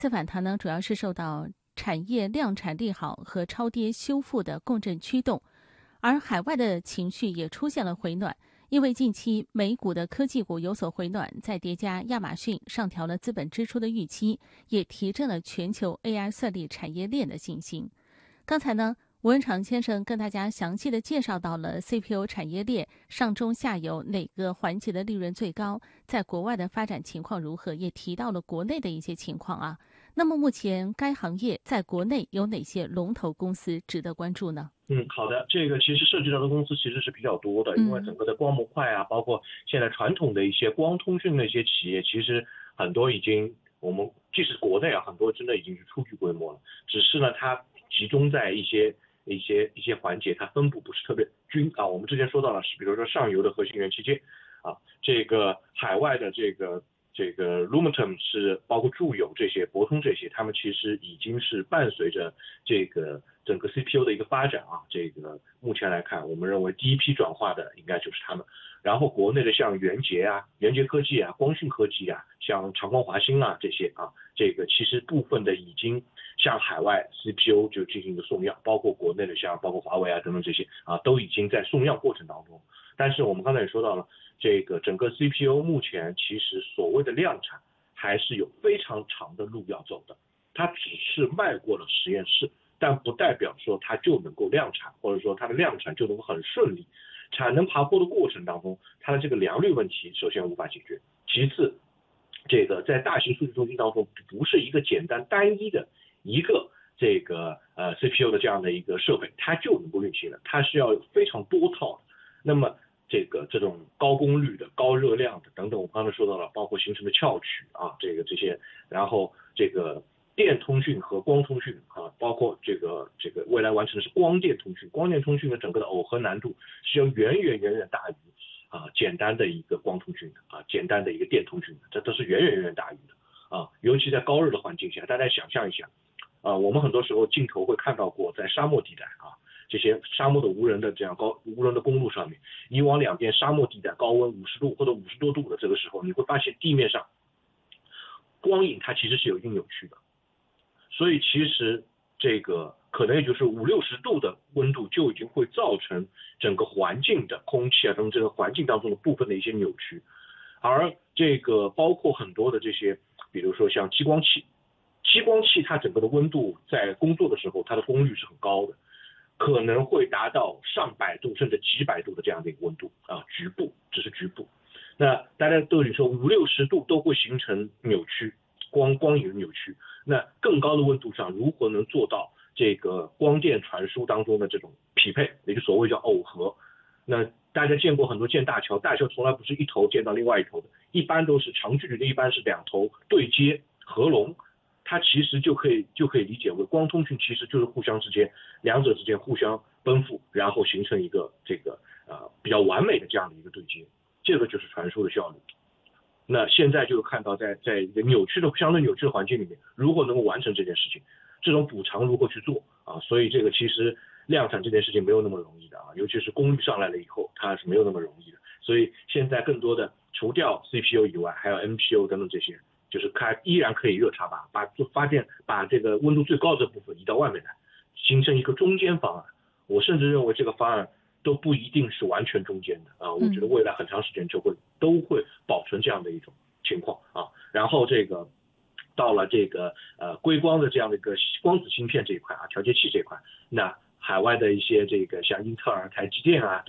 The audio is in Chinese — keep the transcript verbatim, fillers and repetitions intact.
在反弹呢，主要是受到产业量产利好和超跌修复的共振驱动，而海外的情绪也出现了回暖。因为近期美股的科技股有所回暖，再叠加亚马逊上调了资本支出的预期，也提振了全球 A I 算力产业链的信心。刚才呢，吴文长先生跟大家详细的介绍到了 C P U 产业链上中下游哪个环节的利润最高，在国外的发展情况如何，也提到了国内的一些情况啊。那么目前该行业在国内有哪些龙头公司值得关注呢？ 嗯，好的，这个其实涉及到的公司其实是比较多的，因为整个的光模块啊，包括现在传统的一些光通讯的一些企业，其实很多已经我们即使国内啊，很多真的已经是初具规模了，只是呢它集中在一些一些一些环节，它分布不是特别均啊。我们之前说到了，是比如说上游的核心元器件啊，这个海外的这个。这个 Lumentum 是包括住友这些、博通这些，他们其实已经是伴随着这个整个 C P U 的一个发展啊。这个目前来看，我们认为第一批转化的应该就是他们。然后国内的像元捷啊、元捷科技啊、光讯科技啊、像长光华星啊这些啊，这个其实部分的已经向海外 C P U 就进行一个送样，包括国内的像包括华为啊等等这些啊，都已经在送样过程当中。但是我们刚才也说到了。这个整个 C P U 目前其实所谓的量产还是有非常长的路要走的，它只是迈过了实验室，但不代表说它就能够量产，或者说它的量产就能够很顺利。产能爬坡的过程当中，它的这个良率问题首先无法解决，其次，这个在大型数据中心当中不是一个简单单一的一个这个呃 C P U 的这样的一个设备，它就能够运行的，它是要非常多套的。那么这个这种高功率的、高热量的等等，我刚才说到了，包括形成的翘曲啊，这个这些，然后这个电通讯和光通讯啊，包括这个这个未来完成的是光电通讯，光电通讯的整个的耦合难度是要远远远远大于啊简单的一个光通讯的啊，简单的一个电通讯的，这都是远远远远大于的啊，尤其在高热的环境下，大家想象一下啊，我们很多时候镜头会看到过在沙漠地带啊。这些沙漠的无人的这样高无人的公路上面，你往两边沙漠地带高温五十度或者五十多度的这个时候，你会发现地面上光影它其实是有一定扭曲的，所以其实这个可能也就是五六十度的温度就已经会造成整个环境的空气啊等这个环境当中的部分的一些扭曲，而这个包括很多的这些，比如说像激光器，激光器它整个的温度在工作的时候，它的功率是很高的。可能会达到上百度甚至几百度的这样的一个温度啊，局部只是局部。那大家都有说五六十度都会形成扭曲，光光影扭曲。那更高的温度上如何能做到这个光电传输当中的这种匹配，也就所谓叫耦合？那大家见过很多建大桥，大桥从来不是一头建到另外一头的，一般都是长距离的，一般是两头对接合拢。它其实就可以就可以理解为光通讯其实就是互相之间两者之间互相奔赴，然后形成一个这个呃比较完美的这样的一个对接，这个就是传输的效率。那现在就看到在在一个扭曲的相对扭曲的环境里面，如果能够完成这件事情，这种补偿如何去做啊？所以这个其实量产这件事情没有那么容易的啊，尤其是功率上来了以后，它是没有那么容易的。所以现在更多的除掉 C P U 以外，还有 M P U 等等这些。就是它依然可以热插拔，把就发电把这个温度最高的部分移到外面来，形成一个中间方案。我甚至认为这个方案都不一定是完全中间的啊，我觉得未来很长时间就会都会保存这样的一种情况啊。然后这个到了这个呃硅光的这样的一个光子芯片这一块啊，调节器这一块，那海外的一些这个像英特尔、台积电啊。